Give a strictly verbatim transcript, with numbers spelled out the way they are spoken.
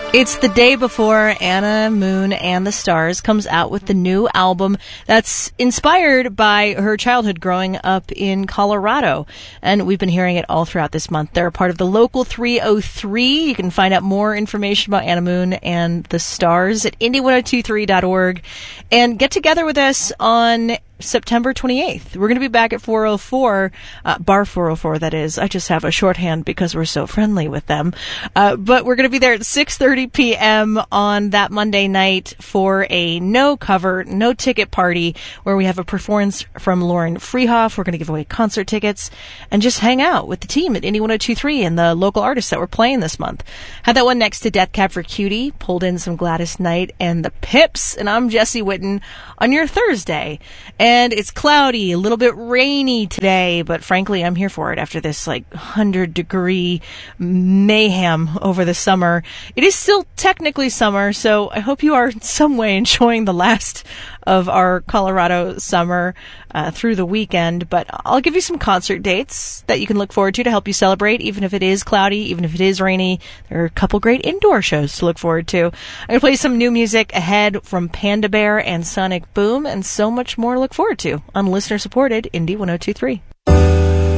It's the day before Anna Moon and the Stars comes out with the new album that's inspired by her childhood growing up in Colorado. And we've been hearing it all throughout this month. They're a part of the Local three oh three. You can find out more information about Anna Moon and the Stars at indie ten twenty-three dot org and get together with us on September twenty-eighth. We're going to be back at four oh four, uh, Bar four oh four, that is. I just have a shorthand because we're so friendly with them. Uh, but we're going to be there at six thirty p.m. on that Monday night for a no-cover, no-ticket party where we have a performance from Lauren Freehoff. We're going to give away concert tickets and just hang out with the team at indie ten twenty-three and the local artists that we're playing this month. Had that one next to Death Cab for Cutie, pulled in some Gladys Knight and the Pips, and I'm Jessie Whitten on your Thursday. And it's cloudy, a little bit rainy today, but frankly, I'm here for it after this like one hundred degree mayhem over the summer. It is still technically summer, so I hope you are in some way enjoying the last of our Colorado summer uh, through the weekend. But I'll give you some concert dates that you can look forward to to help you celebrate, even if it is cloudy, even if it is rainy. There are a couple great indoor shows to look forward to. I'm going to play some new music ahead from Panda Bear and Sonic Boom, and so much more to look forward to on listener-supported Indie ten twenty-three.